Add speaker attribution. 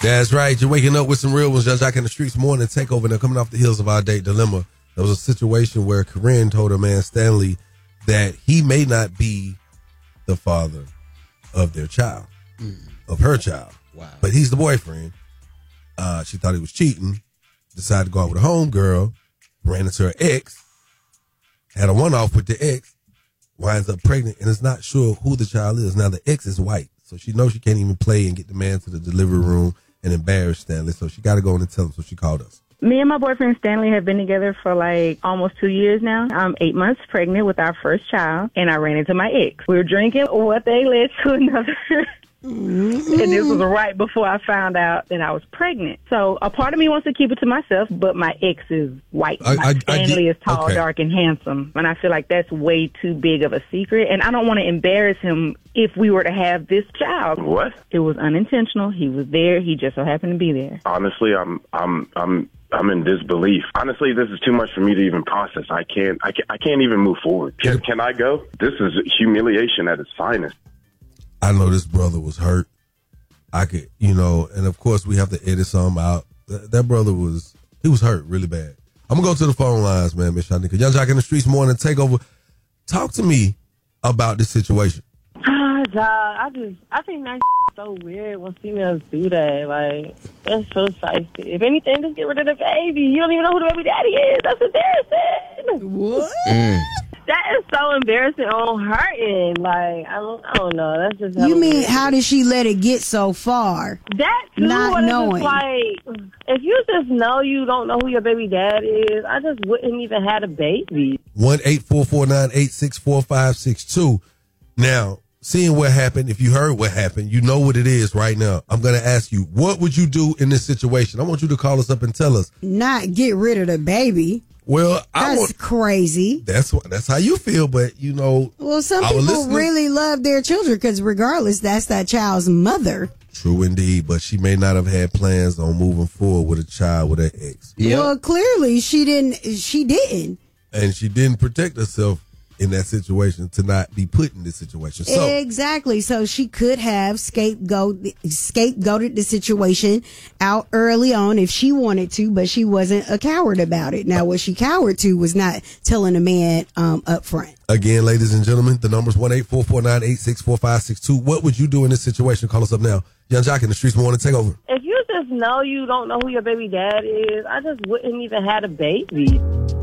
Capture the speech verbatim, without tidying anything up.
Speaker 1: That's right. You're waking up with some real ones. Young Jock in the Streets morning takeover. Now coming off the heels of our date dilemma. There was a situation where Corinne told her man Stanley that he may not be the father of their child, mm. of her child.
Speaker 2: Wow.
Speaker 1: But he's the boyfriend. Uh, she thought he was cheating. Decided to go out with a homegirl. Ran into her ex. Had a one-off with the ex. Winds up pregnant and is not sure who the child is. Now the ex is white. So she knows she can't even play and get the man to the delivery room and embarrass Stanley. So she got to go in and tell him. So she called us.
Speaker 3: Me and my boyfriend Stanley have been together for like almost two years now. I'm eight months pregnant with our first child, and I ran into my ex. We were drinking. One thing led to another. Mm-hmm. And this was right before I found out that I was pregnant. So a part of me wants to keep it to myself, but my ex is white.
Speaker 1: I, I,
Speaker 3: Stanley
Speaker 1: I
Speaker 3: is tall,
Speaker 1: okay.
Speaker 3: dark, and handsome. And I feel like that's way too big of a secret. And I don't want to embarrass him if we were to have this child.
Speaker 4: What?
Speaker 3: It was unintentional. He was there. He just so happened to be there.
Speaker 4: Honestly, I'm, I'm, I'm, I'm in disbelief. Honestly, this is too much for me to even process. I can't, I can't, I can't even move forward. Can, can I go? This is humiliation at its finest.
Speaker 1: I know this brother was hurt. I could, you know, and of course we have to edit some out. That, that brother was, he was hurt really bad. I'm going to go to the phone lines, man, Miss Shanika. Young Jock in the Streets morning takeover. Talk to me about this situation.
Speaker 5: Ah, dog, I just, I think that's so weird when females do that. Like, that's so spicy. If anything, just get rid of the baby. You don't even know who the baby daddy is. That's embarrassing.
Speaker 2: What? Mm.
Speaker 5: That is so embarrassing on her end. Like, I don't, I don't know. That's just
Speaker 6: you mean
Speaker 5: weird.
Speaker 6: How did she let it get so far?
Speaker 5: That too,
Speaker 6: not knowing.
Speaker 5: It's like, if you just know you don't know who your baby dad is, I just wouldn't even have a baby.
Speaker 1: one eight four four nine eight six four five six two. Now, seeing what happened, if you heard what happened, you know what it is right now. I'm going to ask you, what would you do in this situation? I want you to call us up and tell us.
Speaker 6: Not get rid of the baby.
Speaker 1: Well, I
Speaker 6: that's
Speaker 1: want,
Speaker 6: crazy.
Speaker 1: That's what. That's how you feel, but you know.
Speaker 6: Well, some people really love their children because, regardless, that's that child's mother.
Speaker 1: True indeed, but she may not have had plans on moving forward with a child with her ex.
Speaker 6: Yep. Well, clearly she didn't. She didn't,
Speaker 1: and she didn't protect herself in that situation to not be put in this situation. So
Speaker 6: exactly. So she could have scapegoat scapegoated the situation out early on if she wanted to, but she wasn't a coward about it. Now, what she cowered to was not telling a man um, up front.
Speaker 1: Again, ladies and gentlemen, the number's one eight four four nine eight six four five six two. What would you do in this situation? Call us up now. Young Jock in the Streets morning takeover.
Speaker 5: If you just know you don't know who your baby dad is, I just wouldn't even have a baby.